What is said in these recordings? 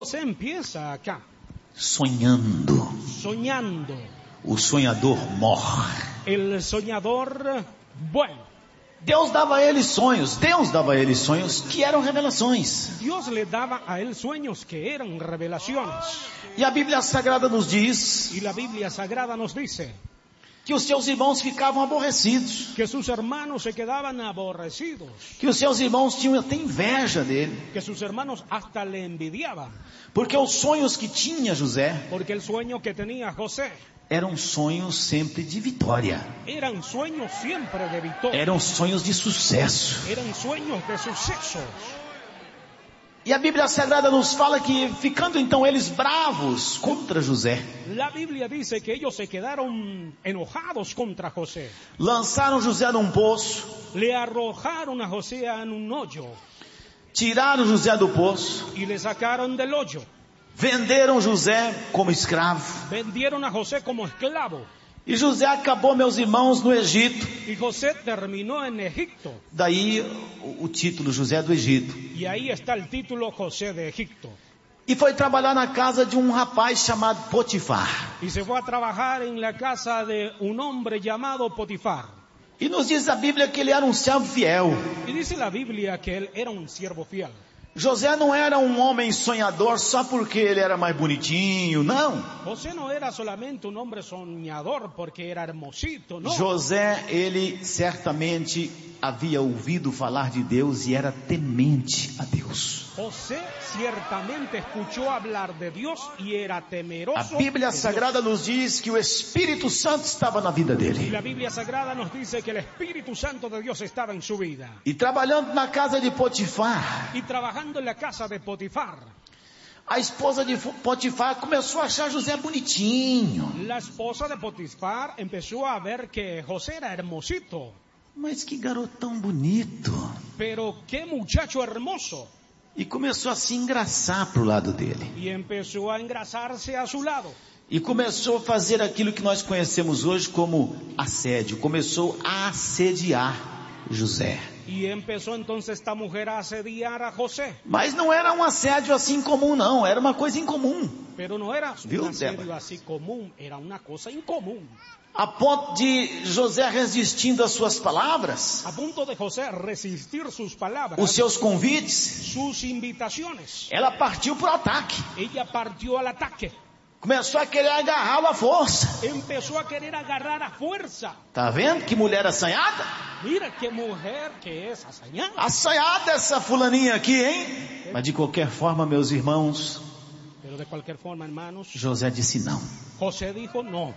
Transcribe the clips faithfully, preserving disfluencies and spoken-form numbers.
Se empieza acá. Sonhando. Soñando. O sonhador morre. El soñador, bueno. Deus dava a ele sonhos, Deus dava a ele sonhos que eram revelações. Dios le daba a él sueños que eran revelaciones. E a Bíblia Sagrada nos diz Y la Biblia Sagrada nos dice que os seus irmãos ficavam aborrecidos, que sus hermanos se quedaban aborrecidos, que os seus irmãos tinham até inveja dele, que sus hermanos hasta le envidiaban, porque os sonhos que tinha José porque el sueño que tenía José eram sonhos sempre de vitória, eran sueños siempre de victoria, eram sonhos de sucesso. eran sueños de sucesos. E a Bíblia Sagrada nos fala que, ficando então eles bravos contra José, La Biblia dice que ellos se quedaron enojados contra José. lançaram José num poço, Le arrojaron a José en un hoyo tiraram José do poço, y le sacaron del hoyo. venderam José como escravo. Vendieron a José como esclavo. E José acabou, meus irmãos, no Egito. Y José terminó en Egipto. Daí o, o título José do Egito. Y ahí está el título José de Egipto. E foi trabalhar na casa de um rapaz chamado Potifar. Y se fue a trabajar en la casa de un hombre llamado Potifar. E nos diz a Bíblia que ele era um servo fiel. Y dice la Biblia que él era un siervo fiel. José não era um homem sonhador só porque ele era mais bonitinho, não. José no era solamente un hombre soñador porque era hermosito, no. José, ele certamente havia ouvido falar de Deus e era temente a Deus. José ciertamente escuchó hablar de Dios y era temeroso. A Bíblia Sagrada nos diz que o Espírito Santo estava na vida Y dele. la Biblia Sagrada nos dice que el Espíritu Santo de Dios estaba en su vida. E trabalhando na casa de Potifar, Y trabajando en la casa de Potifar, a esposa de Potifar começou a achar José bonitinho. la esposa de Potifar empezó a ver que José era hermosito. Mas que garotão bonito. Pero qué muchacho hermoso. E começou a se engraçar pro lado dele. Y empezó a engrasarse a su lado. E começou a fazer aquilo que nós conhecemos hoje como assédio. Começou a assediar José. Y empezó entonces esta mujer a asediar a José. Mas não era um assédio assim comum, não. Era uma coisa incomum. Pero no era Viu, un asedio Débora? así común, era una cosa incomún. A ponto de José resistindo às suas palavras, A punto de José resistir sus palabras, os seus convites, sus invitaciones, ela partiu para o ataque. ella partió al ataque. Começou a querer agarrá-lo à força. Empezó a querer agarrar a fuerza. Tá vendo que mulher assanhada? Mira qué mujer que es assañada. Assanhada essa fulaninha aqui, hein? Mas de qualquer forma, meus irmãos, Pero de cualquier forma, hermanos, José disse não. José dijo no.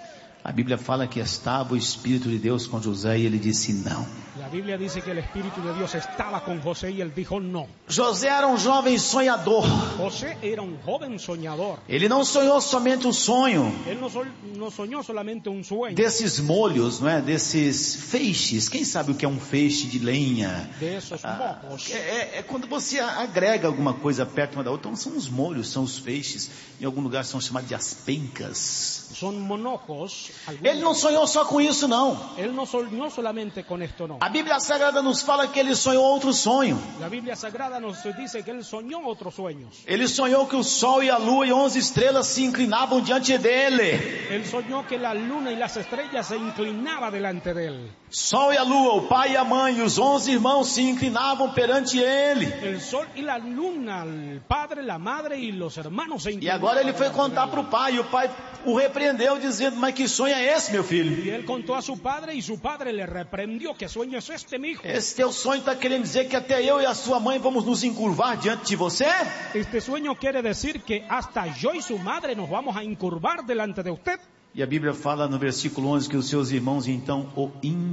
A Bíblia fala que estava o Espírito de Deus com José e ele disse não. La Biblia dice que el Espíritu de Dios estaba con José y él dijo no. José era um jovem sonhador. José era un joven soñador. Ele não sonhou somente um sonho Él no, sol- no soñó solamente un sueño desses molhos, não é? Desses feixes. Quem sabe o que é um feixe de lenha? de esos Ah, mojos. é, é- é quando você agrega alguma coisa perto uma da outra. Então são os molhos, são os feixes. Em algum lugar são chamados de as pencas. Son monojos. algunos- Ele não sonhou só com isso, não. Él no soñó solamente con esto, no. A Bíblia Sagrada nos fala que ele sonhou outro sonho. La Biblia Sagrada nos dice que él soñó otros sueños. Ele sonhou que o sol e a lua e onze estrelas se inclinavam diante dele. Él soñó que la luna y las estrellas se inclinaban delante de él. Sol e a lua, o pai e a mãe e os onze irmãos se inclinavam perante ele. El sol y la luna, el padre, la madre y los hermanos se E inclinaban. agora ele foi delante contar de para él. o pai. E o pai o repreendeu dizendo: mas que sonho é esse, meu filho? Y él contó a su padre y su padre le reprendió. ¿Qué sueño es este, mi hijo? Esse teu sonho está querendo dizer que até eu e a sua mãe vamos nos encurvar diante de você? Este sueño quiere decir que hasta yo y su madre nos vamos a encurvar delante de usted. E a Bíblia fala no versículo onze que os seus irmãos então o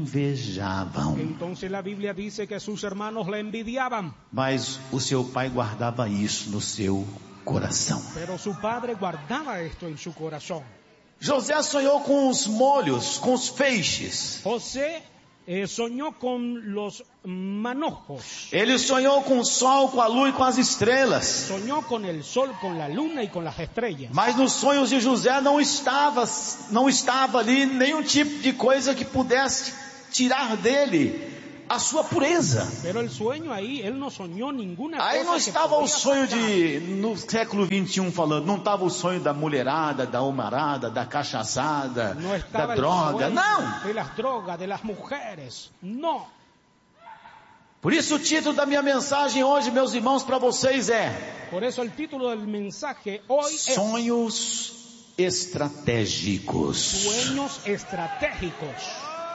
invejavam. Entonces la Biblia dice que sus hermanos le envidiaban. Mas o seu pai guardava isso no seu coração. Pero su padre guardaba esto en su corazón. José sonhou com os molhos, com os feixes. José eh, soñó con los manojos. Ele sonhou com o sol, com a lua e com as estrelas. Soñó con el sol, con la luna y con las estrellas. Mas nos sonhos de José não estava, não estava ali nenhum tipo de coisa que pudesse tirar dele a sua pureza. Pero el sueño ahí, él no soñó ninguna Aí não cosa que estava o podía sonho afectar. de, no século vinte e um falando, não estava o sonho da mulherada, da homarada, da cachaçada, No da estaba el droga, sueño não. de las drogas, de las mujeres, no. Por isso o título da minha mensagem hoje, meus irmãos, para vocês é Por eso el título del mensaje hoy es Sonhos Estratégicos. Sueños Estratégicos.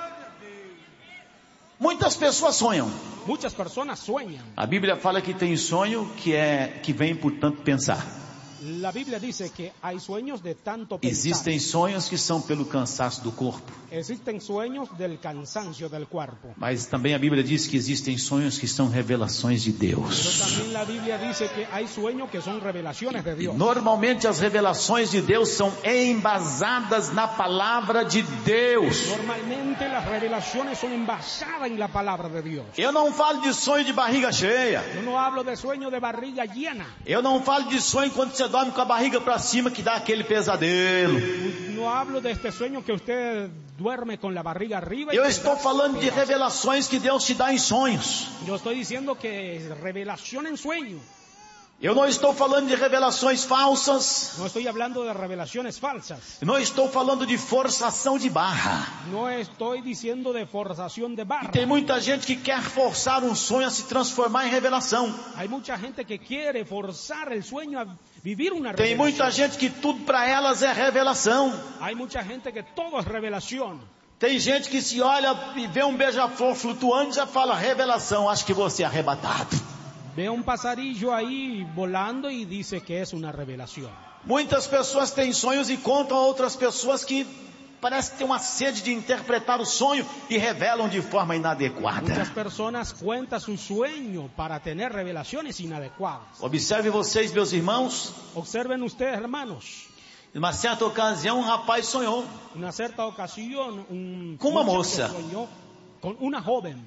Muitas pessoas sonham. Muchas personas sueñan. A Bíblia fala que tem sonho que é que vem por tanto pensar. La Biblia dice que hay sueños de tanto pensar. Existem sonhos que são pelo cansaço do corpo. Existen sueños del cansancio del cuerpo. Mas também a Bíblia diz que existem sonhos que são revelações de Pero Deus. también la Biblia dice que hay sueños que son revelaciones de Dios. Normalmente as revelações de Deus são embasadas na palavra de Deus. Normalmente las revelaciones son envasadas en la palabra de Dios. Eu não falo de sonho de barriga cheia. Yo no hablo de sueño de barriga llena. Eu não falo de sonho quando você dorme com a barriga para cima que dá aquele pesadelo. No hablo de este sueño que usted duerme con la barriga arriba. y Eu que estou da falando de pedazos. revelações que Deus te dá em sonhos. Yo estoy diciendo que es revelación en sueño. Eu não estou falando de revelações falsas. No estoy hablando de revelaciones falsas. Não estou falando de forçação de barra. No estoy diciendo de forzación de barra. Tem muita gente que quer forçar um sonho a se transformar em revelação. Hay mucha gente que quiere forzar el sueño a vivir una Tem revelación. muita gente que tudo para elas é revelação. Hay mucha gente que todo es revelación. Tem gente que se olha e vê um beija-flor flutuando e já fala revelação, acho que vou ser arrebatado. Ve un pasarillo ahí volando y dice que es una revelación. Muitas pessoas têm sonhos e contam a outras pessoas que parece que têm uma sede de interpretar o sonho e revelam de forma Muchas inadequada. personas cuentan su sueño para tener revelaciones inadecuadas. Observe vocês, meus irmãos, Observen ustedes, hermanos. em uma certa ocasião um rapaz sonhou. En una cierta ocasión, un Con una muchacho moza. soñó con una joven.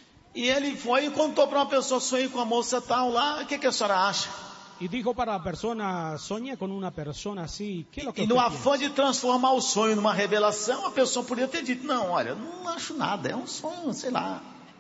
E ele foi e contou para uma pessoa, sonhei com a moça tal lá, o que, que a senhora acha? Y dijo para la persona, soñé con una persona así, ¿qué es lo que E usted no piensa? afã de transformar o sonho numa revelação, a pessoa poderia ter dito, não, olha, não acho nada, é um sonho, sei lá.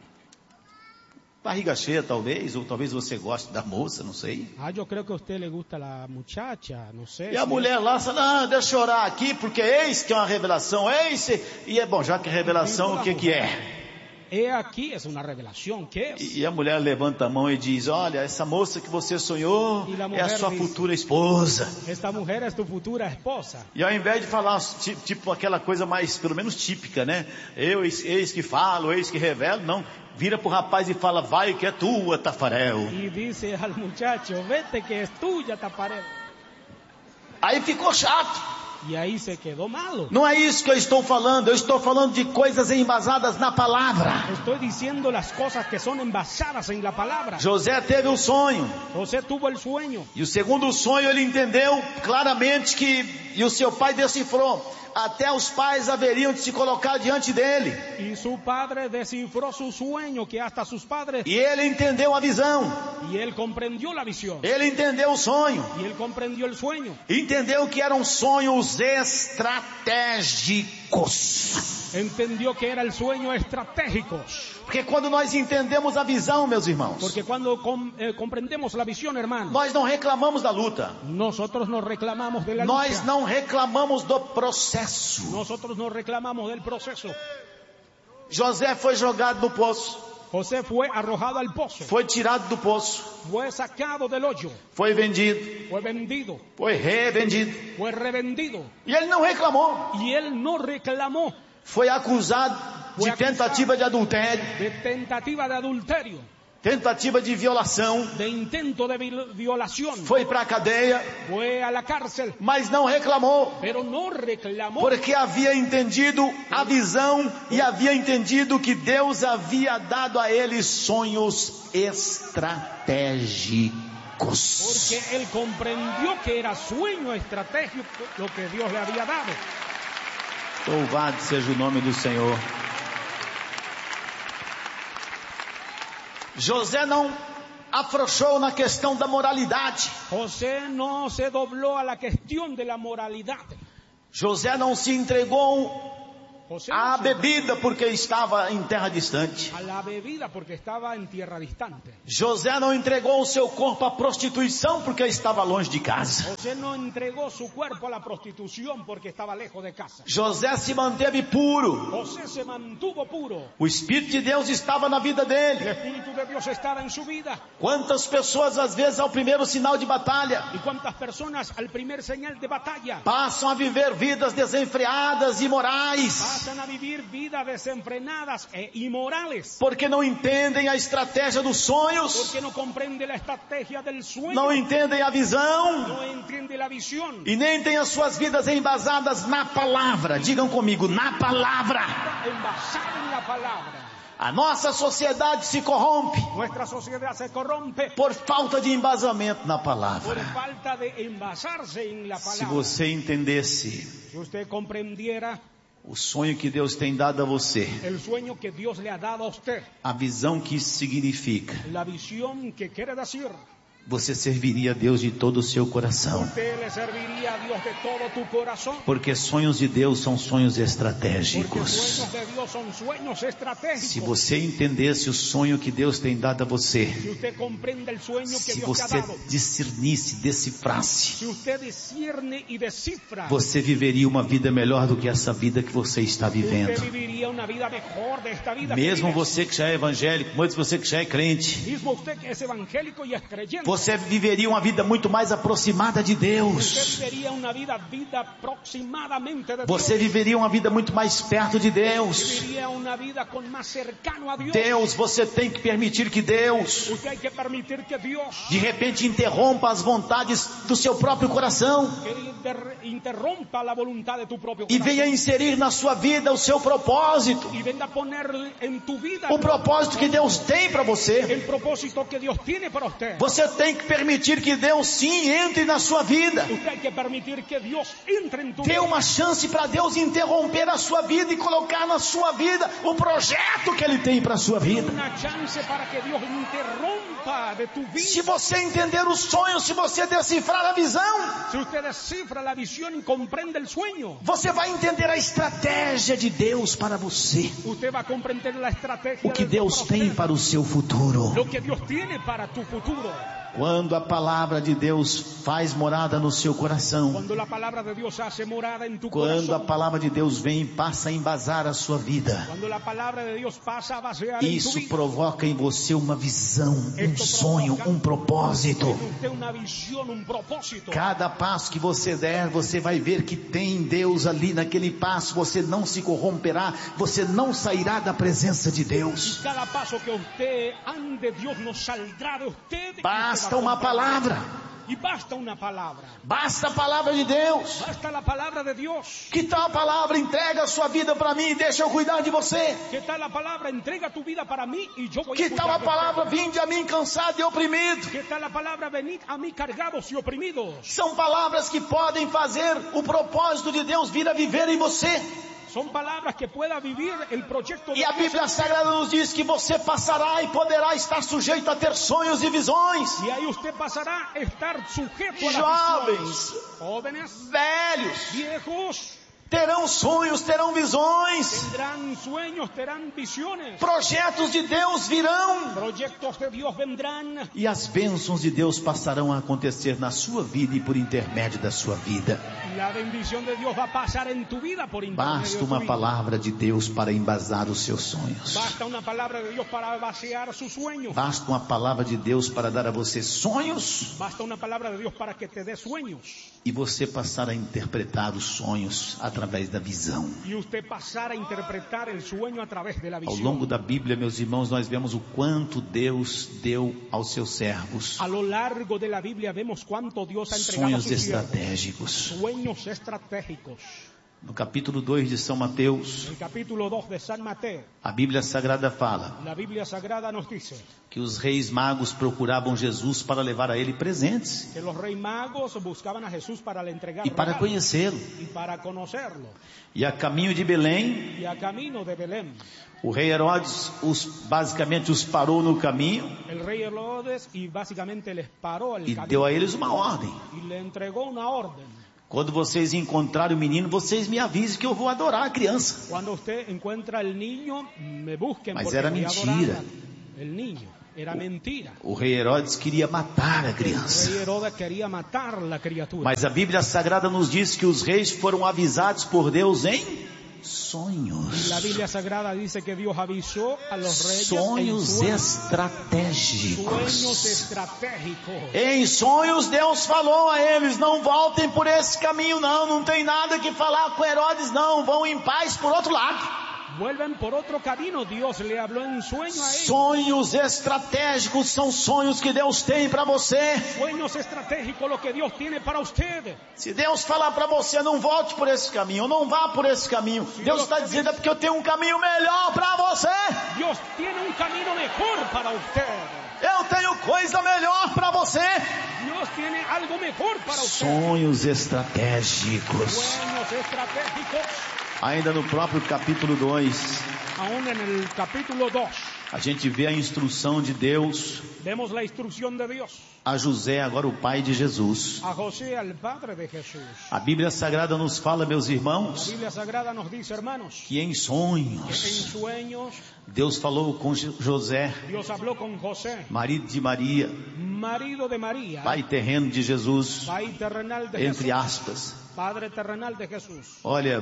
Barriga cheia talvez, ou talvez você goste da moça, não sei. Ah, yo creo que a usted le gusta la muchacha, no sé. E a si- mulher lá fala, ah, deixa eu orar aqui, porque eis que é uma revelação, eis, e é bom, já que é revelação, o que que é? He aquí es una revelación, ¿qué es? E a mulher levanta a mão e diz, olha, essa moça que você sonhou E a é a mulher sua diz, futura esposa. Esta mujer es tu futura esposa. E ao invés de falar ti- tipo aquela coisa mais, pelo menos típica, né? Eu, eis, eis que falo, eis que revelo, não. Vira pro rapaz e fala, vai que é tua, Tafarel. Y dice al muchacho, vete que es tuya, Taparel. Aí ficou chato. Y ahí se quedó malo. Não é isso que eu estou falando, eu estou falando de coisas embasadas na palavra. Estoy diciendo las cosas que son envasadas en la palabra. José teve um sonho. José tuvo el sueño. E o segundo sonho ele entendeu claramente que, e o seu pai decifrou, até os pais haveriam de se colocar diante dele. Y su padre descifró su sueño, que hasta sus padres... E ele entendeu a visão, Y él comprendió la visión. ele entendeu o sonho, Y él comprendió el sueño. entendeu que eram sonhos estratégicos. Entendió que era el sueño estratégico. Porque quando nós entendemos a visão, meus irmãos, Porque cuando com- eh, comprendemos la visión, hermano, nós não reclamamos da luta, nosotros nos reclamamos de la nós lucha. não reclamamos do processo. Nosotros nos reclamamos del proceso. José foi jogado no poço, José fue arrojado al pozo, foi tirado do poço, fue sacado del hoyo, foi vendido, fue vendido, foi revendido. fue revendido. E ele não reclamou. Y él no reclamó Foi acusado Foi de tentativa de adultério, de tentativa de adulterio, tentativa de violação, de intento de vi- violación. foi para a cadeia, Fue a la cárcel, mas não reclamou, pero no reclamó porque havia entendido a visão e havia entendido que Deus havia dado a ele sonhos estratégicos. porque él comprendió que era sueño estratégico lo que Dios le había dado. Louvado seja o nome do Senhor. José não afrouxou na questão da moralidade. José no se dobló a la cuestión de la moralidad. José não se entregou José A no bebida porque estava em terra distante. a la bebida porque estaba en tierra distante. José não entregou o seu corpo à prostituição porque estava longe de casa. José no entregó su cuerpo a la prostitución porque estaba lejos de casa. José se manteve puro. José se mantuvo puro. O Espírito de Deus estava na vida El dele. Espíritu de Dios estaba en su vida. Quantas pessoas às vezes ao primeiro sinal de batalha ¿Y cuántas personas al primer señal de batalla passam a viver vidas desenfreadas e imorais? pasan a vivir vidas desenfrenadas e inmorales? Porque não entendem a estratégia dos sonhos, Porque no comprende la estrategia del sueño. não entendem a visão No entiende la visión. e nem têm as suas vidas embasadas na palavra. Digam comigo, na palavra. Envasado en la palabra. A nossa sociedade se corrompe Nuestra sociedad se corrompe por falta de embasamento na por palavra. falta de envasarse en la Se palabra. você entendesse Si usted comprendiera o sonho que Deus tem dado a você, el sueño que Dios le ha dado a usted, a visão que isso significa, la visión que quiere decir, você serviria a Deus de todo o seu coração. usted le serviría a Dios de todo tu corazón. Porque sonhos de Deus são sonhos Porque estratégicos. sueños de Dios son sueños estratégicos. Se você entendesse o sonho que Deus tem dado a você, Si usted comprende el sueño que se Dios te ha você dado, discernisse, decifrasse, si usted discierne y descifra, você viveria uma vida melhor do que essa vida que você está usted vivendo. viviría una vida mejor de esta vida. Mesmo que vive. você que já é evangélico, mesmo você que já é crente, Mismo usted que es evangélico y es creyente, você viveria uma vida muito mais aproximada de Deus. usted viviría una vida, vida aproximadamente de Você Dios. viveria uma vida muito mais perto de Deus. Viviría una vida con más cercano a Dios. Deus, você tem que permitir que Deus, Usted hay que permitir que Dios de repente, interrompa as vontades do seu próprio coração que inter- interrompa la voluntad de tu propio e corazón venha inserir na sua vida o seu propósito, y venga a poner en tu vida o propósito que Deus tem para você. el propósito que Dios tiene para usted. Você tem que permitir que Deus sim entre na sua vida. Usted hay que permitir que Dios entre en tu Dê vida. uma chance para Deus interromper a sua vida e colocar na sua vida o projeto que Ele tem para a sua vida. Una chance para que Dios interrompa de tu vida. Se você entender os sonhos, se você decifrar a visão, Si usted descifra la visión y comprende el sueño, você vai entender a estratégia de Deus para você. usted va a comprender la estrategia O que de Dios Deus para tem usted. para o seu futuro. Lo que Dios tiene para tu futuro. Quando a palavra de Deus faz morada no seu coração, Cuando la palabra de Dios hace morada en tu quando a corazón, palavra de Deus vem e passa a embasar a sua vida, cuando la palabra de Dios pasa a basear en tu isso vida, provoca em você uma visão, um sonho, um propósito. en usted una visión, un propósito. Cada passo que você der, você vai ver que tem Deus ali naquele passo. Você não se corromperá, você não sairá da presença de Deus. Cada paso que usted ande, Dios no saldrá de usted. Basta uma palavra, Y basta una palabra. basta a palavra de Deus. Basta la palabra de Dios. Que tal a palavra? Entrega a sua vida para mim e deixa eu cuidar de você. ¿Qué tal la palabra? Entrega tu vida para mí y yo voy Que a tal cuidar a de palavra? usted. Vinde a mim cansado e oprimido. ¿Qué tal la palabra? Venid a mí cargados y oprimidos. São palavras que podem fazer o propósito de Deus vir a viver em você. Son palabras que pueda vivir el proyecto de E a Dios. Bíblia Sagrada nos diz que você passará e poderá estar sujeito a ter sonhos e visões. Y ahí usted pasará a estar sujeto a las Jovens, visiones. Jóvenes, velhos, viejos, terão sonhos, terão visões. tendrán sueños, tendrán visiones. Projetos de Deus virão. Proyectos de Dios vendrán. E as bênçãos de Deus passarão a acontecer na sua vida e por intermédio da sua vida. La bendición de Dios va a pasar en tu vida por intermedio Basta de tu uma vida. palavra de Deus para embasar os seus sonhos. Basta una palabra de Dios para vaciar sus sueños. Basta uma palavra de Deus para dar a você sonhos Basta una palabra de Dios para que te dé sueños. e você passar a interpretar os sonhos através da visão. Y usted pasar a interpretar el sueño a través de la Ao visión. longo da Bíblia, meus irmãos, nós vemos o quanto Deus deu aos seus servos. A lo largo de la Biblia vemos cuánto Dios ha entregado a Sonhos sus siervos. estratégicos. Sueños estratégicos. No capítulo dois de São Mateus, El capítulo dos de San Mateo, a Bíblia Sagrada fala la Biblia Sagrada nos dice que os reis magos procuravam Jesus para levar a ele presentes que los reyes magos buscaban a Jesús para le entregar e para regalos conhecê-lo. y para conocerlo. E a caminho de Belém, Y a camino de Belén, o rei Herodes os, basicamente os parou no caminho el rey Herodes y básicamente les paró el e camino deu a eles uma ordem. y le entregó una orden. Quando vocês encontrarem o menino, vocês me avisem que eu vou adorar a criança. Cuando usted encuentra el niño, me busquen. Mas porque era voy a mentira. adorar el niño. Era mentira. O rei Herodes queria matar a El criança. rey Herodes quería matar la criatura. Mas a Bíblia Sagrada nos diz que os reis foram avisados por Deus em sonhos. La Biblia Sagrada dice que Dios avisó a los reyes en Sonhos sueños, estratégicos. sueños estratégicos. Em sonhos Deus falou a eles: não voltem por esse caminho não, não tem nada que falar com Herodes não, vão em paz por outro lado. Vuelven por otro camino. Dios le habló en sueño a ellos. Sonhos estratégicos são sonhos que Deus tem para você. Sueños estratégicos lo que Dios tiene para usted. Se Deus falar para você: não volte por esse caminho, não vá por esse caminho, Deus está dizendo: é porque eu tenho um caminho melhor para você. Dios tiene un camino mejor para usted. Eu tenho coisa melhor para você. Dios tiene algo mejor para usted. Sonhos estratégicos. Sueños estratégicos. Ainda no próprio capítulo dois, Aún en el capítulo dos, a gente vê a instrução de Deus vemos la instrucción de Dios a José, agora o pai de Jesus. a José, al padre de Jesús. A Bíblia Sagrada nos fala, meus La irmãos, Biblia Sagrada nos dice, hermanos, que em que en sonhos sueños Deus falou com José, Dios habló con José, marido de Maria, marido de María, pai terreno de Jesus, pai terrenal de entre Jesús, aspas. padre terrenal de Jesús. Olha,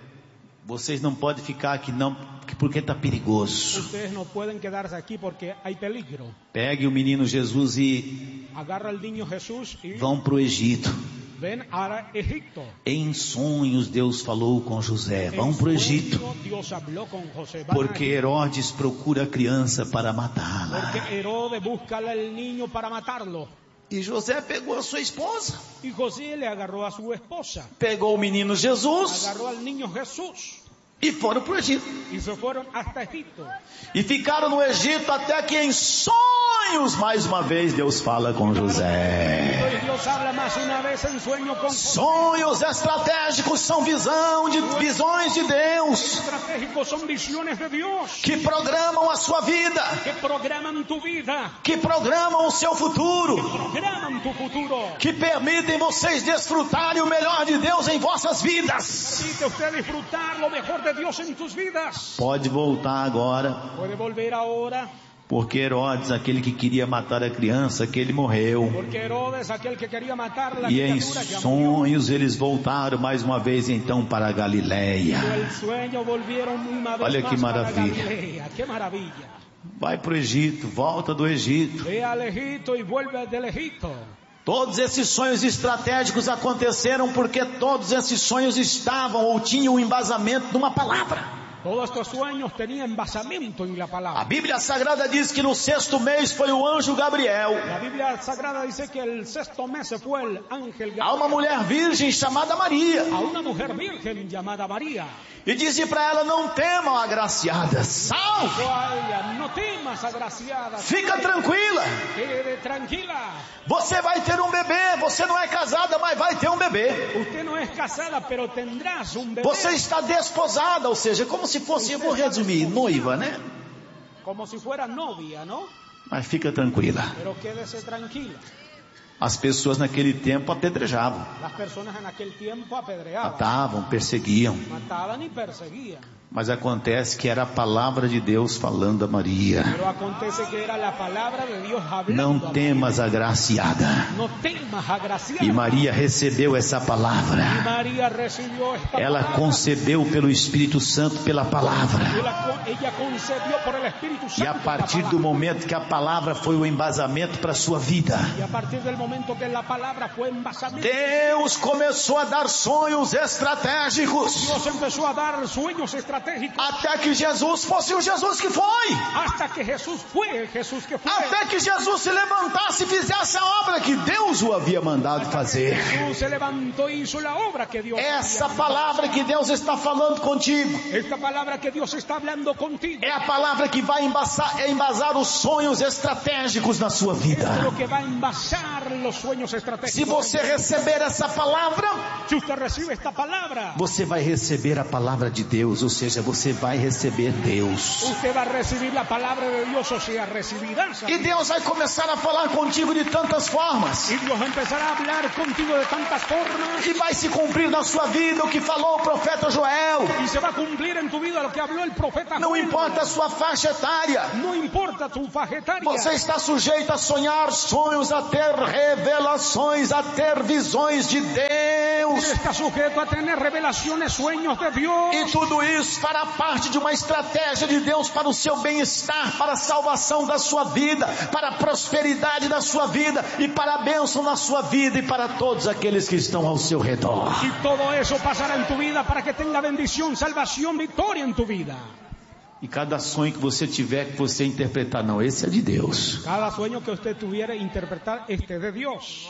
vocês não podem ficar aqui não, porque está perigoso. Ustedes no pueden quedarse aquí porque hay peligro. Pegue o menino Jesus e Agarra al niño Jesús y vão para o Egito. ven a Egipto. Em sonhos Deus falou com José: vão En para o Egito, sueño, Dios habló con José. Van a porque Egipto, Herodes procura a criança para matá-la. porque Herodes busca al niño para matarlo. E José pegou a sua esposa, Y José le agarró a su esposa, pegou o menino Jesus agarró al niño Jesús e foram para o Egito. y se fueron hasta Egipto. E ficaram no Egito até que em sonhos, mais uma vez, Deus fala com José. Y Dios habla más una vez en sueño con José. Sonhos estratégicos são visão de, visões de Deus Estratégicos son visiones de Dios que programam a sua vida, que programan tu vida, que programam o seu futuro, programan tu futuro. que permitem vocês desfrutarem o melhor de Deus em vossas vidas. Permite usted disfrutar lo mejor de Dios en tus vidas. Pode voltar agora, Puede volver ahora, porque Herodes, aquele que queria matar a criança, que ele morreu. porque Herodes, aquel que quería matar a la E em criatura, ya murió. sonhos eles voltaram mais uma vez então para a Galileia. El sueño volvieron una vez Olha más que para maravilha. Galilea. Qué maravilla. Vai para o Egito, volta do Egito. Ve al Egipto y vuelve del Egipto. Todos esses sonhos estratégicos aconteceram porque todos esses sonhos estavam ou tinham um embasamento numa palavra. Todos estos sueños tenían basamento en la A palabra. Bíblia Sagrada diz que no sexto mês foi o anjo Gabriel La Biblia Sagrada dice que el sexto mes se fue el ángel a uma Gabriel mulher virgem chamada Maria a una mujer virgen llamada María. e disse para ela: não temam, agraciada, salve, Dijo a ella, no temas, agraciada, fica tranquila, quede tranquila. você vai ter um bebê, você não é casada, mas vai ter um bebê, Usted no es casada, pero tendrás un bebé. você está desposada, ou seja, como se fosse, eu vou resumir, noiva, né? Como si fuera novia, ¿no? Mas fica tranquila. Pero quédese tranquila. As pessoas naquele tempo apedrejavam, Las personas en aquel tiempo apedreaban, matavam, perseguiam. mataban y perseguían. Mas acontece que era a palavra de Deus falando a Maria: Pero acontece que era la palabra de Dios hablando. não a temas, agraciada. María. No temas, agraciada. E Maria recebeu essa Y palavra. María recibió esta Ela palabra. concebeu pelo Espírito Santo pela palavra. Ella, ella concebió por el Espíritu Santo. E a partir la do palabra. momento que a palavra foi o embasamento para a sua vida, Y a partir del momento que la palabra fue envasamento, Deus começou a dar sonhos estratégicos. Dios empezó a dar sueños estratégicos. Até que Jesus fosse o Jesus que foi. Hasta que Jesús fue el Jesús que fue. Até que Jesus se levantasse e fizesse a obra que Deus o havia mandado fazer. Jesús se levantó y hizo la obra que Dios Essa había palavra que Deus está falando contigo Esta palabra que Dios está hablando contigo é a palavra que vai embasar, embasar os sonhos estratégicos na sua es vida. lo que va a envasar los sueños estratégicos. Se você receber essa palavra, Si usted recibe esta palabra, você vai receber a palavra de Deus, ou seja, seja, você vai receber Deus. Usted va a recibir la palabra de Dios, o sea, recibirás. E Deus vai começar a falar contigo de tantas formas. Y Dios empezará a hablar contigo de tantas formas. E vai se cumprir na sua vida o que falou o profeta Joel. Y se va a cumplir en tu vida lo que habló el profeta Não Joel. importa a sua faixa etária. No importa tu faja etaria. Você está sujeito a sonhar sonhos, a ter revelações, a ter visões de Deus. Usted está sujeto a tener revelaciones, sueños de Dios. E tudo isso fará parte de uma estratégia de Deus para o seu bem-estar, para a salvação da sua vida, para a prosperidade da sua vida e para a bênção na sua vida e para todos aqueles que estão ao seu redor. Y todo eso pasará en tu vida para que tenga bendición, salvación, victoria en tu vida. E cada sonho que você tiver, que você interpretar, não, esse é de Deus. Cada sueño que usted tuviera interpretar, este de Dios.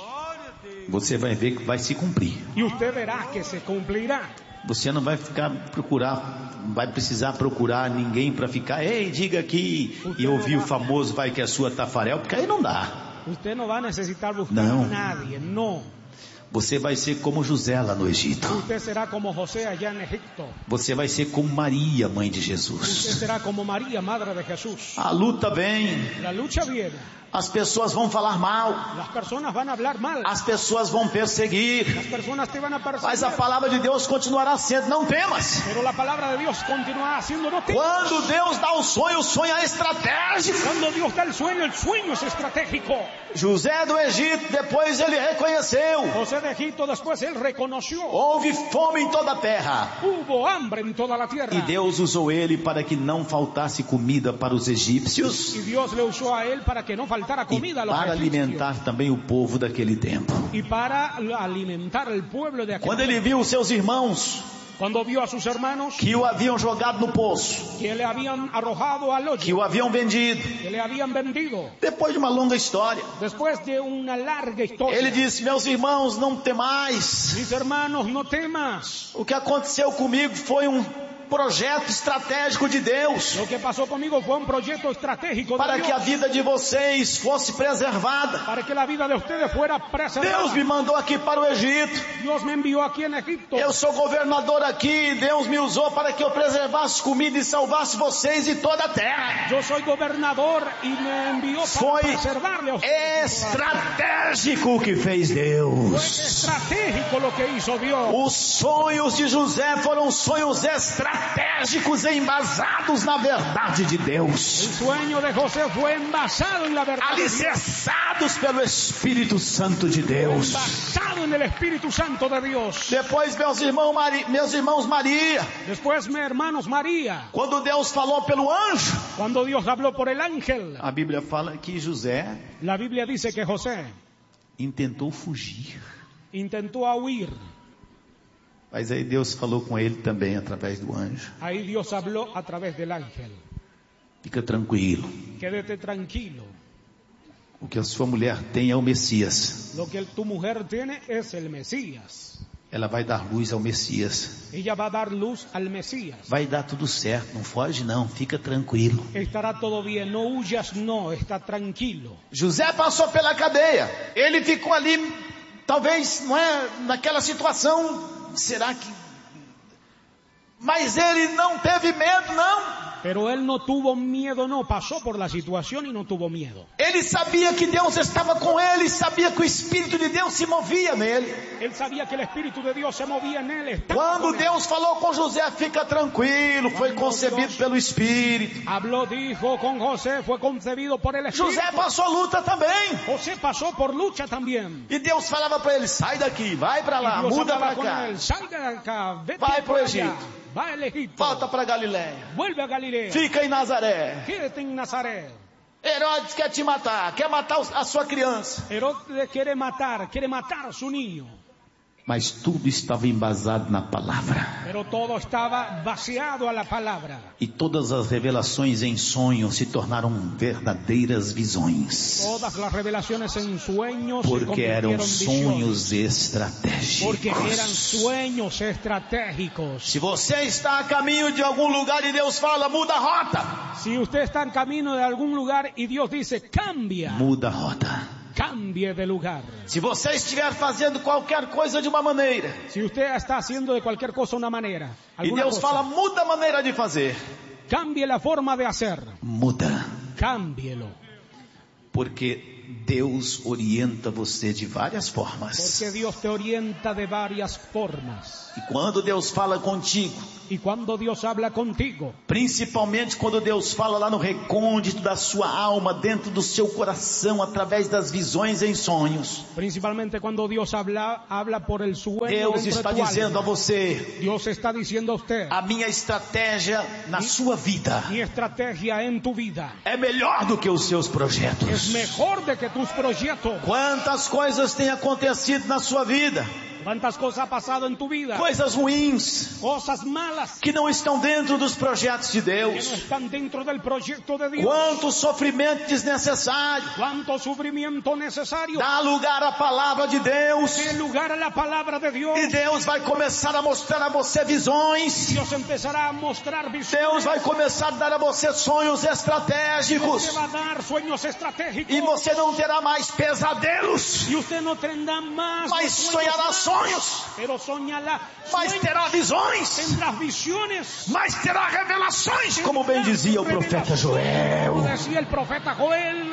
Você vai ver que vai se cumprir. Y usted verá que se cumplirá. Você não vai ficar procurar, vai precisar procurar ninguém para ficar, ei, diga aqui, e ouvir o famoso vai que é sua Tafarel, porque aí não dá. Usted no va a necesitar buscar Não. a nadie, no. Você vai ser como José lá no Egito. Usted será como José allá en Egipto. Você vai ser como Maria, mãe de Usted Jesus. será como María, madre de Jesús. A luta vem, La lucha viene. as pessoas vão falar mal, Las personas van a hablar mal. as pessoas vão perseguir, Las personas te van a mas perseguir. a palavra de Deus continuará sendo, não temas. Pero la palabra de Dios continuará haciendo no temas. Quando Deus dá o sonho, o sonho é estratégico. Cuando Dios da el sueño, el sueño es estratégico. José do Egito, depois ele reconheceu, José de Egipto después él reconoció. houve fome em toda a terra. Hubo hambre en toda la tierra. E Deus usou ele para que não faltasse comida para os egípcios Y Dios le usó a él para que no faltara e comida a los para egipcios. alimentar também o povo daquele tempo. Y para alimentar al pueblo de aquel Quando ele viu os seus irmãos Cuando vio a sus hermanos que o haviam jogado no poço, que le habían arrojado al que hoyo, o haviam vendido, que le habían vendido, depois de uma longa história, después de una larga historia, ele disse, meus irmãos, não temais. mis hermanos, no temas. O que aconteceu comigo foi um projeto estratégico de Deus, Lo que pasó conmigo fue un proyecto estratégico de para Dios, que a vida de vocês fosse preservada. para que la vida de ustedes fuera preservada. Deus me mandou aqui para o Egito. Dios me envió aquí en Egipto. Eu sou governador aqui, Deus me usou para que eu preservasse comida e salvasse vocês e toda a terra. Yo soy gobernador y me envió para Foi preservarle a ustedes. estratégico o que fez Fue Deus. estratégico lo que hizo Dios. Os sonhos de José foram sonhos estratégicos, embasados na verdade de El Deus, sueño de José fue envasado en la verdad de Dios, alicerçados pelo Espírito Santo de Deus. envasado en el Espíritu Santo de Dios. Depois, meus irmãos, Mari, meus irmãos Maria, Después, mis hermanos, María, quando Deus falou pelo anjo, cuando Dios habló por el ángel, a Bíblia fala que José la Biblia dice que José intentou fugir. intentó huir. Mas aí Deus falou com ele também através do anjo. Ahí Dios habló a través del ángel. Fica tranquilo. Quédate tranquilo. O que a sua mulher tem é o Messias. Lo que tu mujer tiene es el Mesías. Ela vai dar luz ao Messias. Ella va a dar luz al Mesías. Vai dar tudo certo, não foge não, fica tranquilo. Estará todo bien, no huyas, no, está tranquilo. José passou pela cadeia. Ele ficou ali, talvez, não é, naquela situação, será que... Mas ele não teve medo, não. Pero él no tuvo miedo, no, pasó por la situación y no tuvo miedo. Ele sabia que Deus estava com ele, sabia que o Espírito de Deus se movia nele. Él sabía que el Espíritu de Dios se movía en él. estaba Quando con él. Deus falou com José, fica tranquilo, foi Quando concebido Deus- pelo Espírito. Habló, dijo con José, fue concebido por el Espíritu. José passou luta também. José pasó por lucha también. E Deus falava para ele, sai daqui, vai para lá, Y Dios muda hablaba para con cá, él, salga de acá, vete Vai pro para allá, Egito. va al Egipto, volta para Galiléia, vuelve a Galilea, fica em Nazaré. quédate en Nazaret. Herodes quer te matar, quer matar a sua criança. Herodes quiere matar, quiere matar a su niño. Mas tudo estava embasado na palavra. Pero todo estaba vaciado a la palabra. E todas as revelações em sonho se tornaram verdadeiras visões. Todas las revelaciones en sueños se Porque eram convirtieron en visiones. sonhos estratégicos. Porque eran sueños estratégicos. Se você está a caminho de algum lugar e Deus fala, muda a rota. Si usted está en camino de algún lugar y Dios dice, cambia, Muda a rota. cambie de lugar. Se você estiver fazendo qualquer coisa de uma maneira, Si usted está haciendo de cualquier cosa una manera, e alguna Deus cosa, fala, muda a maneira de fazer, cambie la forma de hacer, muda. cámbielo. Porque Deus orienta você de várias formas. Porque Dios te orienta de varias formas. E quando Deus fala contigo, Y cuando Dios habla contigo, principalmente quando Deus fala lá no recôndito da sua alma, dentro do seu coração, através das visões em sonhos, principalmente cuando Dios habla, habla por el sueño Deus dentro está de tu dizendo a alma. você, Dios está diciendo a usted, a minha estratégia na sua vida mi estrategia en tu vida é melhor do que os seus es projetos. mejor de que tus proyectos. Quantas coisas têm acontecido na sua vida, ¿Cuántas cosas ha pasado en tu vida? coisas ruins, Cosas malas que não estão dentro dos projetos de que no Deus. están dentro del proyecto de Dios. Quanto sofrimento desnecessário. Cuánto sufrimiento necesario. Dá lugar à palavra de Deus. Dé lugar a la palabra de Dios. E Deus vai começar a mostrar a você visões. Dios empezará a mostrar Deus visiones. vai começar a dar a você sonhos estratégicos. Te va a dar sueños estratégicos. E você não terá mais pesadelos, Y usted no tendrá más mas sueños sonhará malos, sonhos, pero soñará mas sueños, terá visões, tendrás visiones, mas terá revelações, como bem dizia o profeta Joel. como decía el profeta Joel.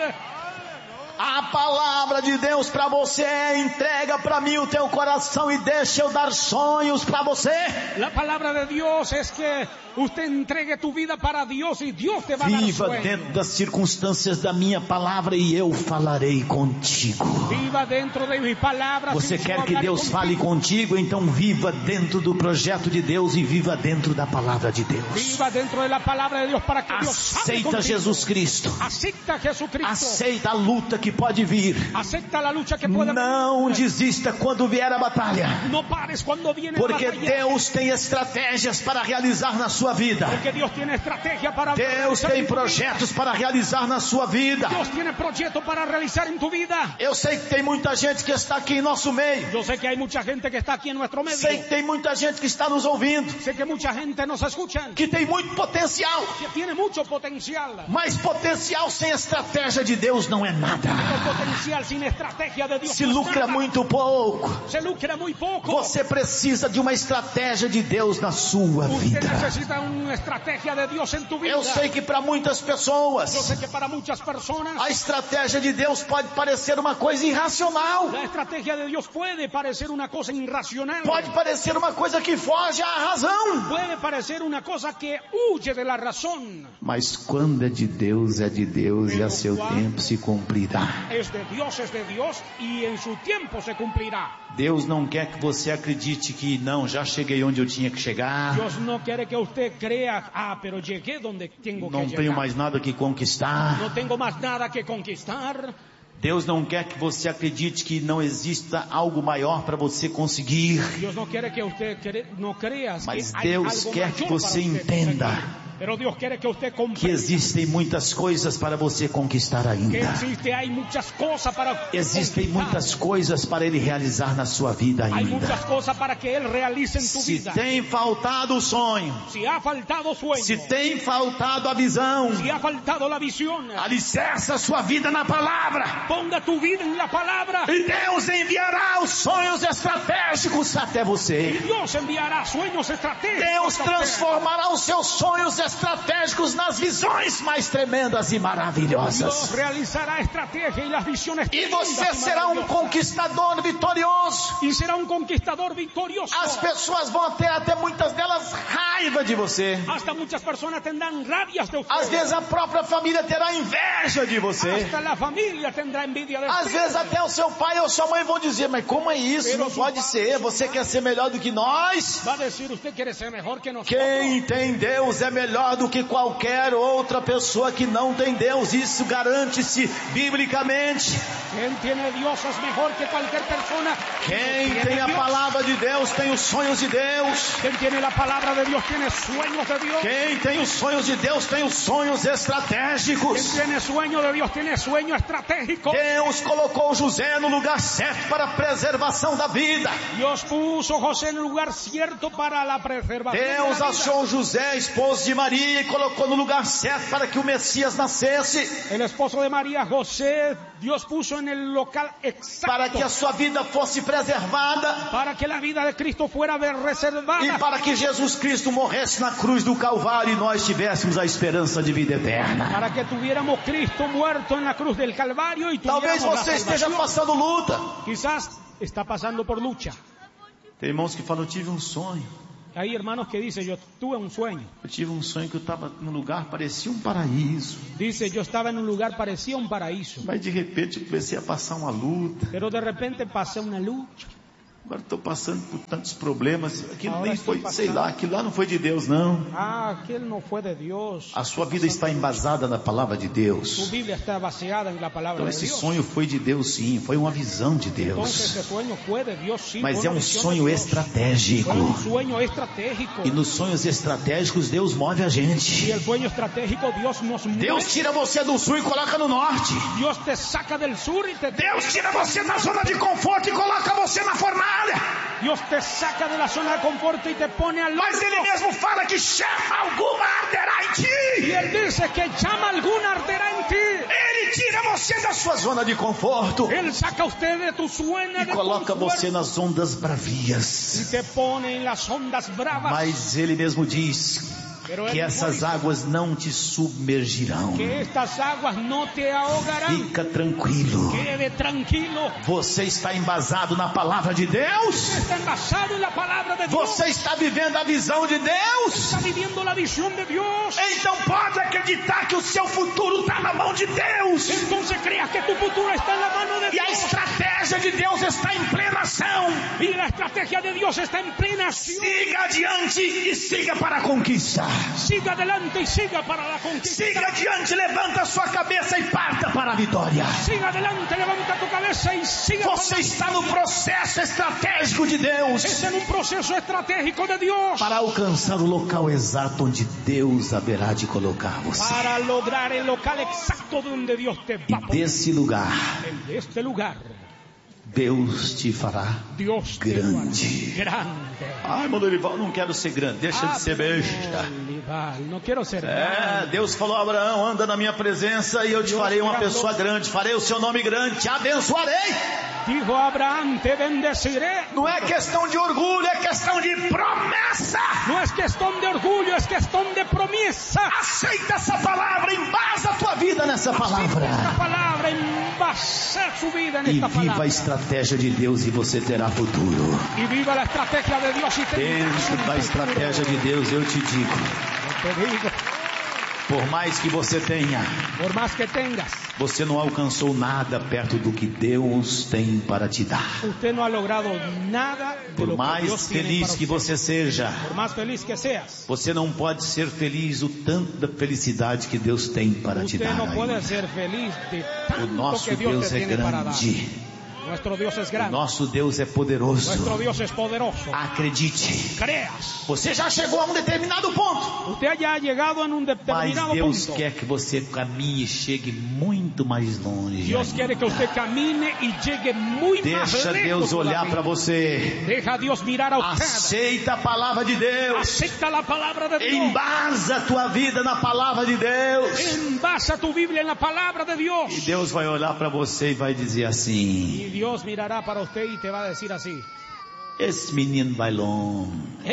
A palavra de Deus para você é: entrega para mim o teu coração e deixa eu dar sonhos para você. La palabra de Dios es que usted entregue tu vida para Dios y Dios te va a dar Viva sueños. dentro das circunstâncias da minha palavra e eu falarei contigo. Viva dentro de mis palabras. Você y yo quer que hablaré Deus contigo. fale contigo? Então viva dentro do projeto de Deus e viva dentro da palavra de Deus. Viva dentro de la palabra de Dios para que Dios hable Aceita contigo. Jesus Cristo. Acepta a Jesucristo. Aceita a luta que pode vir. Acepta la lucha que puede Não venir. desista quando vier a batalha. No pares cuando viene Porque la batalla. Deus tem estratégias para realizar na sua vida. Porque Dios tiene estrategia para Deus realizar tem en tu vida. projetos para realizar na sua vida. Dios tiene proyectos para realizar en tu vida. Eu sei que tem muita gente que está aqui em nosso meio. Yo sé que hay mucha gente que está aquí en nuestro medio. Sei que tem muita gente que está nos ouvindo, Sé que mucha gente nos escucha. que tem muito potencial. Que tiene mucho potencial. Mas potencial sem estratégia de Deus não é nada. Pero potencial sin estrategia de Dios. Se no es lucra nada. muito pouco. Se lucra muy poco. Você precisa de uma estratégia de Deus na sua Usted vida. necesita una estrategia de Dios en tu vida. Eu sei que para muitas Yo pessoas sé que para muchas personas a estratégia de Deus pode parecer uma coisa irracional. la estrategia de Dios puede parecer una cosa irracional. Pode parecer uma coisa que foge à razão. Puede parecer una cosa que huye de la razón. Mas quando é de Deus, é de Deus e a seu tempo se cumprirá. Es de Dios, es de Dios y en su tiempo se cumplirá. Deus não quer que você acredite que não, já cheguei onde eu tinha que chegar. Dios no quiere que usted crea, ah, pero llegué donde tengo que Não llegar. tenho mais nada que conquistar. No tengo más nada que conquistar. Deus não quer que você acredite que não exista algo maior para você conseguir. Dios no quiere que usted cre no creas Mas que hay Deus algo quer que mayor você para usted entenda conseguir. Pero Dios quiere que usted que comprenda existem muitas coisas para você conquistar que ainda. existe, hay muchas cosas para Existem conquistar. muitas coisas para Ele realizar na sua vida Hay ainda. muchas cosas para que Él realice en tu Se vida. tem faltado o sonho, Si ha faltado sueño, se tem faltado a visão, si ha faltado la visión, alicerça a sua vida na palavra. ponga tu vida en la palabra E Deus enviará os sonhos estratégicos até y você. Dios enviará sueños estratégicos. Deus a usted. transformará os seus sonhos estratégicos nas visões mais tremendas e Dios maravilhosas. realizará estrategia y las visiones E tremendas você y será um maravillosas. conquistador vitorioso. Y será un conquistador victorioso. As pessoas vão ter até muitas delas raiva de você. Hasta muchas personas tendrán rabias de usted. Às vezes a própria família terá inveja de você. Hasta la familia tendrá envidia de Às usted. vezes até o seu pai ou sua mãe vão dizer: mas como é isso? Não pode ser. Você quer ser melhor do que nós? Va a decir, usted quiere ser mejor que nosotros. Quem tem Deus é melhor do que qualquer outra pessoa que não tem Deus. Isso garante-se biblicamente. Quien tiene Dios es mejor que cualquier persona. Quem Tiene tem a Dios. palavra de Deus tem os sonhos de Deus. Quien tiene la palabra de Dios tiene sueños de Dios. Quem tem os sonhos de Deus tem os sonhos Quien estratégicos. tiene sueño de Dios tiene sueño estratégico. Deus colocou José no lugar certo para a preservação da vida. Dios puso a José en el lugar cierto para la preservación de Deus la vida. achou José, esposo de Maria. Maria e colocou no lugar certo para que o Messias nascesse. El esposo de María, José, Dios puso en el local exacto. Para que a sua vida fosse preservada. Para que la vida de Cristo fuera reservada. E para que Jesus Cristo morresse na cruz do Calvário e nós tivéssemos a esperança de vida eterna. Para que tuviéramos Cristo muerto en la cruz del Calvario y Talvez tuviéramos você la esteja salvación. passando luta. Quizás está pasando por lucha. Tem irmãos que falam, eu tive um sonho. Hay hermanos que dicen, yo tuve un sueño. Eu tive um sonho que eu estava num lugar, parecia um paraíso. Dice, yo estaba en un lugar, parecía un paraíso. Mas de repente eu comecei a passar uma luta. Pero de repente pasé una lucha. Agora estou passando por tantos problemas. Aquilo Ahora nem estoy foi, sei pasando. lá, aquilo lá não foi de Deus, não. Ah, aquel no fue de Dios. A sua vida está embasada na palavra de Tu Deus. Biblia está baseada en la palabra Então de esse Dios. sonho foi de Deus, sim. Foi uma visão de Entonces Deus. ese sueño fue de Dios, sí. Mas fue é una um visión sonho de Dios. estratégico. Fue un sueño estratégico. E nos sonhos estratégicos Deus move a Y gente. el sueño estratégico Dios nos mueve. Deus tira você do sul e coloca no norte. Dios te saca del sur y te Deus tira você da zona de conforto e coloca você na fornalha. Dios te saca de la zona de confort y te pone al Mas Ele horno. mesmo fala que chama alguma arderá em Y ti. él dice que llama alguna arderá en ti. Ele tira você da sua zona de conforto Él saca a usted de tu zona e de coloca confort você nas ondas y bravias. te pone en las ondas bravas. Mas Ele mesmo diz Pero él que essas dice águas não te submergirão. que estas aguas no te ahogarán. Fica tranquilo. Quede tranquilo. Você está embasado na palavra de Deus. Está envasado en la palabra de Dios. Você está vivendo a visão de Deus. Está viviendo la visión de Dios. Então pode acreditar que o seu futuro está na mão de Deus. Entonces creas que tu futuro está en la mano de E a Dios. estratégia de Deus está em plena ação. Y la estrategia de Dios está en plena acción. Siga adiante e siga para a conquista. Siga adelante y siga para la conquista. Siga adiante, levanta a sua cabeça e parta para a vitória. Siga adelante, levanta tu cabeza y siga. Você está no processo estratégico de Deus Es en un proceso estratégico de Dios para alcançar o local exato onde Deus haverá de colocar você. para lograr el local exacto donde Dios te va E a poner. desse lugar, En este lugar, Deus te fará Dios te grande. hará grande. Ai, irmão Dorival, não quero ser grande, deixa de ser besta. Olival, no quiero ser É, grande. Deus falou a Abraão, anda na minha presença e eu te farei uma pessoa grande, farei o seu nome grande, te abençoarei. Dijo Abraham, te bendeciré. Não é questão de orgulho, é questão de promessa. No es cuestión de orgullo, es cuestión de promesa. Aceita essa palavra, embasa a tua vida nessa Esta palavra. palabra, embasa su vida en E esta viva a palabra. estratégia de Deus e você terá futuro. Y viva la estrategia de Dios y tendrás Dentro un da futuro. estratégia de Deus, eu te digo, Yo te digo, por mais que você tenha, por más que tengas, você não alcançou nada perto do que Deus tem para te dar. usted no ha logrado nada de Por lo que mais Dios tiene feliz para que usted. você seja, Por más feliz que seas, você não pode ser feliz o tanto da felicidade que Deus tem para te usted dar. no puede ainda. ser feliz de O tanto nosso que Dios Deus te é tiene para dar. grande. Nuestro Dios es O grande. nosso Deus é poderoso. Nuestro Dios es poderoso. Acredite. Creas. Você já chegou a um determinado ponto. Usted ya ha llegado en un Mas determinado Deus punto. quer que você caminhe e chegue muito mais longe. Dios quiere que usted camine y llegue muy más Deixa lejos. Deus olhar todavía. para você. Deja a Dios mirar a usted. Aceita a palavra de Deus. Acepta la palabra de Dios. Embasa a tua vida na palavra de Deus. Envasa tu Biblia en la palabra de Dios. E Deus vai olhar para você e vai dizer assim: Y Dios mirará para usted y te va a decir así: esse menino vai longe.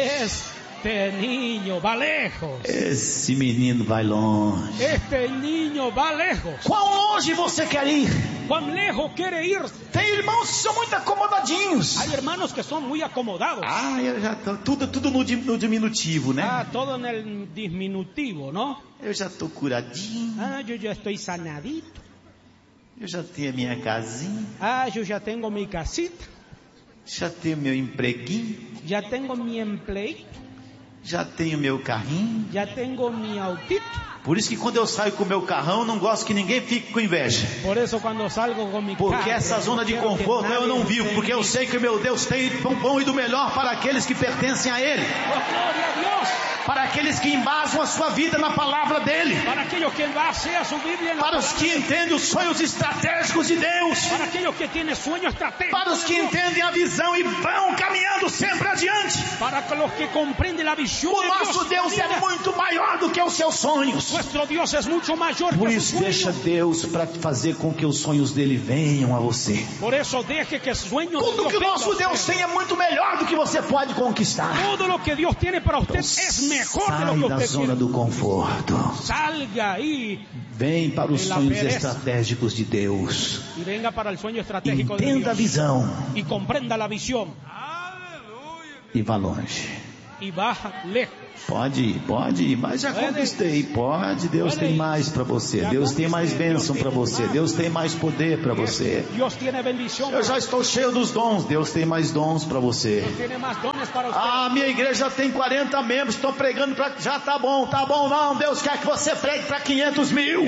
este niño va lejos. Esse menino vai longe. Este niño va lejos. Quão longe você quer ir? ¿Cuán lejos quiere ir? Tem irmãos que são muito acomodadinhos. Hay hermanos que son muy acomodados. Ah, eu já tô, tudo, tudo no, di- no diminutivo, né? Ah, todo en el diminutivo, ¿no? Eu já tô curadinho. Ah, yo ya estoy sanadito. Eu já tenho a minha casinha. Ah, yo ya tengo mi casita. Já tenho meu empreguinho. Ya tengo mi empleito. Já tenho meu carrinho. Ya tengo mi autito. Por isso que quando eu saio com o meu carrão, eu não gosto que ninguém fique com inveja. Por eso cuando salgo con mi Porque carro, essa zona de quiero que conforto eu nadie não vivo. esté Porque eu en- sei que o meu Deus tem do bom e do melhor para aqueles que pertencem a Ele. Oh, gloria a Dios. Para aqueles que embasam a sua vida na palavra dEle. Para aquellos que basen a su Biblia en la Para os palabra que de Dios. entendem os sonhos estratégicos de Deus. Para aquellos que tienen sueños estratégicos. Para os que de Dios. entendem a visão e vão caminhando sempre adiante. Para los que comprenden la visión O de nosso Dios. Deus é muito maior do que os seus sonhos. Nuestro Dios es mucho mayor Por que isso, sus deixa sueños. Deus para fazer com que os sonhos dele venham a você. Por eso deje que el sueño de Tudo Dios que o venga a nosso Deus usted. tem é muito melhor do que você pode conquistar. Todo lo que Dios tiene para usted Então, es mejor de lo sai que da usted zona tiene. do conforto. Salga ahí Vem para os Pela sonhos pereza. estratégicos de Deus. y venga para el sueño estratégico de Entenda a Dios. visão Y comprenda la visión. e vá longe. Y va lejos. Pode ir, pode ir, mas já conquistei. Pode, Deus tem mais para você. Deus tem mais bênção para você. Deus tem mais poder para você. Dios tiene bendición. Eu já estou cheio dos dons. Deus tem mais dons para você. Dios tiene más dones para usted. Ah, minha igreja tem quarenta membros, estou pregando para... Já tá bom, tá bom não. Deus quer que você pregue para quinhentos mil.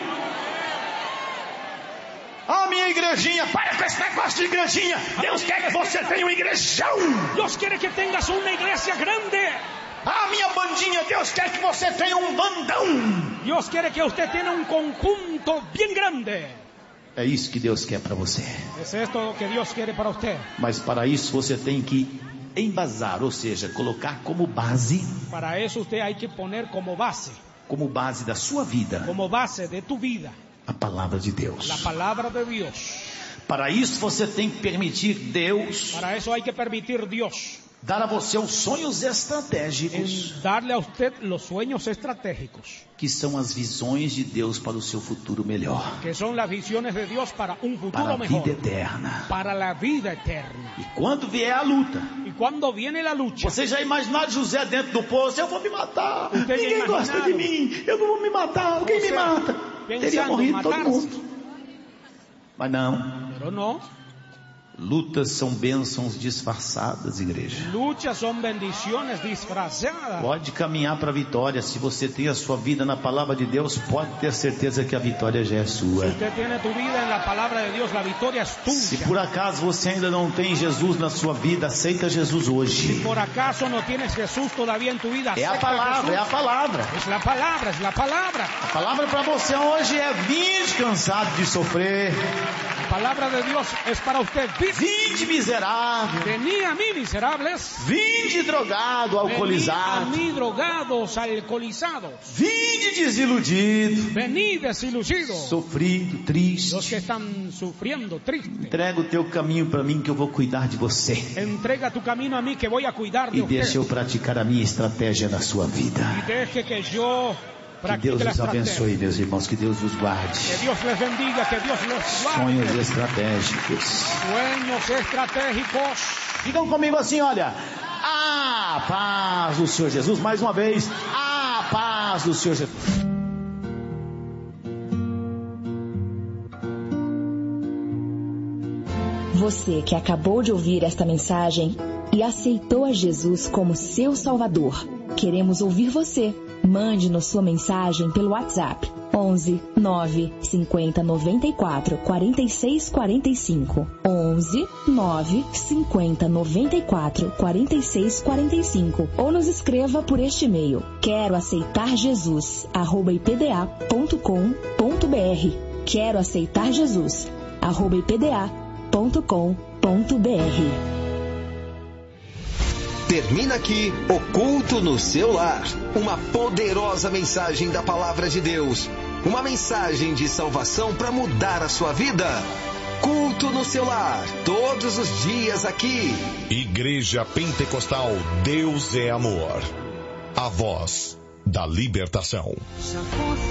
Ah, minha igrejinha, para com esse negócio de igrejinha. Deus quer que você tenha um igrejão. Dios quiere que tengas una iglesia grande. Ah, minha bandinha, Deus quer que você tenha um bandão. Dios quiere que usted tenga un conjunto bien grande. É isso que Deus quer para você. Es esto lo que Dios quiere para usted. Mas para isso você tem que embasar, ou seja, colocar como base, Para eso usted hay que poner como base, como base da sua vida, como base de tu vida, a palavra de Deus. la palabra de Dios. Para isso você tem que permitir Deus Para eso hay que permitir Dios dar a você os sonhos estratégicos, en darle a usted los sueños estratégicos, que são as visões de Deus para o seu futuro melhor, que son las visiones de Dios para un para futuro a mejor, vida eterna. para la vida eterna. E quando vier a luta, Y cuando viene la lucha, você já imaginou José dentro do poço? Eu vou me matar, Usted já ninguém gosta de imaginado? mim, eu não vou me matar, alguém me Você mata. pensando Teria em morrido todo matar-se. mundo. Mas não. pero no, Lutas são bênçãos disfarçadas, igreja. luchas son bendiciones disfrazadas. Pode caminhar para a vitória. Se você tem a sua vida na palavra de Deus, pode ter certeza que a vitória já é sua. Si usted tiene tu vida en la palabra de Dios, la victoria es Se tuya. por acaso você ainda não tem Jesus na sua vida, aceita Jesus hoje. Por acaso no tienes Jesús todavía en tu vida, É a acepta palavra, é a Jesús. palavra. Es la palabra, es la palabra. A palavra para você hoje é: vinde cansado de sofrer, La palabra de Dios es para usted. vinde miserável, Vení a mí, miserables. vinde drogado, Vení a alcoolizado, mí, drogados, alcoholizados. vinde desiludido, Vení desiludidos. sofrido, Los triste. que están sufriendo, tristes. Entrega o teu caminho para mim que eu vou cuidar de você. Entrega tu camino a mí que voy a cuidar de E deixa usted. eu praticar a minha estratégia na sua vida. Y deje que yo Que practique Deus la os estrategia. abençoe, meus irmãos. Que Deus os guarde. Que Dios les bendiga, que Dios los Sonhos guarde. estratégicos. Sueños estratégicos. Digam comigo assim, olha. A paz do Senhor Jesus. Mais uma vez. A paz do Senhor Jesus. Você que acabou de ouvir esta mensagem e aceitou a Jesus como seu Salvador, queremos ouvir você. Mande-nos sua mensagem pelo WhatsApp onze nove cinquenta noventa e quatro quarenta e seis quarenta e cinco onze nove cinquenta noventa e quatro quarenta e seis quarenta e cinco ou nos escreva por este e-mail quero aceitar Jesus arroba ipda ponto com ponto br quero aceitar Jesus arroba ipda ponto com ponto br. Termina aqui o Culto no Seu Lar. Uma poderosa mensagem da Palavra de Deus. Uma mensagem de salvação para mudar a sua vida. Culto no Seu Lar. Todos os dias aqui. Igreja Pentecostal Deus é Amor. A voz da libertação.